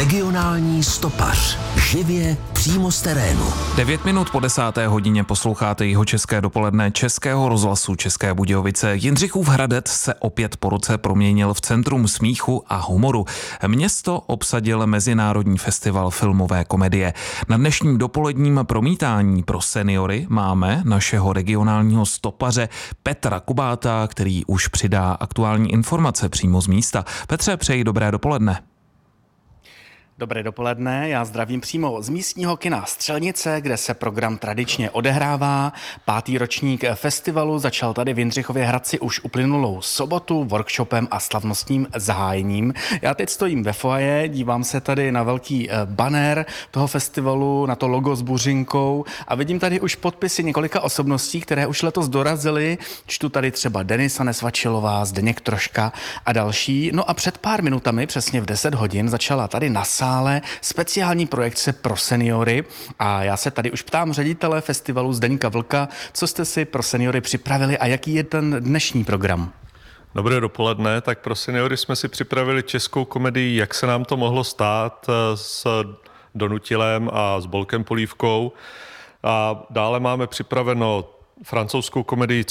Regionální stopař. Živě přímo z terénu. 9 minut po 10. hodině posloucháte Jihočeské dopoledne Českého rozhlasu České Budějovice. Jindřichův Hradec se opět po roce proměnil v centrum smíchu a humoru. Město obsadil Mezinárodní festival filmové komedie. Na dnešním dopoledním promítání pro seniory máme našeho regionálního stopaře Petra Kubáta, který už přidá aktuální informace přímo z místa. Petře, přeji dobré dopoledne. Dobré dopoledne, já zdravím přímo z místního kina Střelnice, kde se program tradičně odehrává. 5. ročník festivalu začal tady v Jindřichově Hradci už uplynulou sobotu workshopem a slavnostním zahájením. Já teď stojím ve foaje, dívám se tady na velký banner toho festivalu, na to logo s buřinkou a vidím tady už podpisy několika osobností, které už letos dorazily. Čtu tady třeba Denisa Nesvačilová, Zdeněk Troška a další. No a před pár minutami, přesně v 10 hodin, začala tady na sále speciální projekce pro seniory a já se tady už ptám ředitele festivalu Zdeňka Vlka, co jste si pro seniory připravili a jaký je ten dnešní program? Dobré dopoledne, tak pro seniory jsme si připravili českou komedii Jak se nám to mohlo stát s Donutilem a s Bolkem Polívkou a dále máme připraveno francouzskou komedii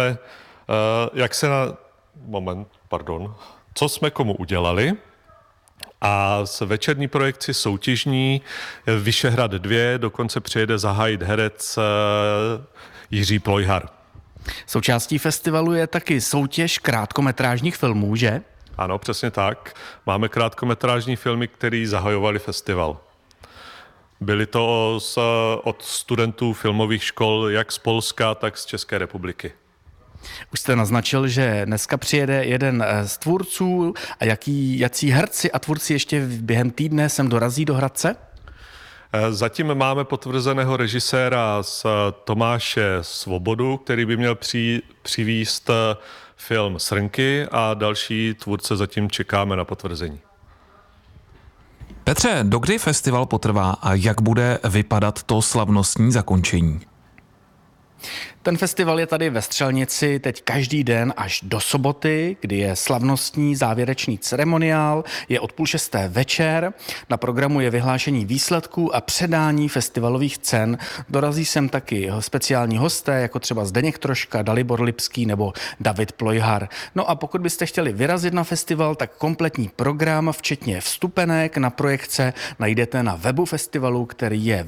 Co jsme komu udělali. A z večerní projekci soutěžní Vyšehrad 2 dokonce přijede zahájit herec Jiří Plojhar. Součástí festivalu je taky soutěž krátkometrážních filmů, že? Ano, přesně tak. Máme krátkometrážní filmy, které zahajovali festival. Byly to od studentů filmových škol jak z Polska, tak z České republiky. Už jste naznačil, že dneska přijede jeden z tvůrců a jací herci a tvůrci ještě během týdne sem dorazí do Hradce? Zatím máme potvrzeného režiséra z Tomáše Svobodu, který by měl přivízt film Srnky a další tvůrce zatím čekáme na potvrzení. Petře, dokdy festival potrvá a jak bude vypadat to slavnostní zakončení? Ten festival je tady ve Střelnici teď každý den až do soboty, kdy je slavnostní závěrečný ceremoniál, je od 5:30 večer. Na programu je vyhlášení výsledků a předání festivalových cen. Dorazí sem taky speciální hosté, jako třeba Zdeněk Troška, Dalibor Lipský nebo David Plojhar. No a pokud byste chtěli vyrazit na festival, tak kompletní program, včetně vstupenek na projekce, najdete na webu festivalu, který je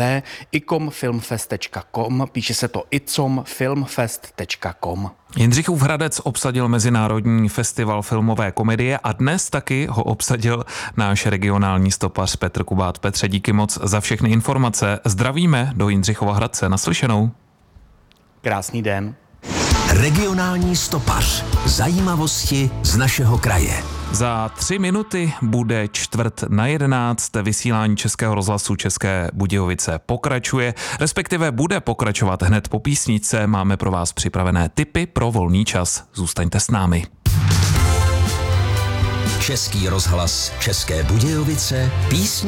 www.icomfilmfest.com. Píše se to icomfilmfest.com. Jindřichův Hradec obsadil Mezinárodní festival filmové komedie a dnes taky ho obsadil náš regionální stopař Petr Kubát. Petře, díky moc za všechny informace. Zdravíme do Jindřichova Hradce. Naslyšenou. Krásný den. Regionální stopař. Zajímavosti z našeho kraje. Za 3 minuty bude 10:45. Vysílání Českého rozhlasu České Budějovice pokračuje, respektive bude pokračovat hned po písničce. Máme pro vás připravené tipy pro volný čas. Zůstaňte s námi. Český rozhlas České Budějovice, písně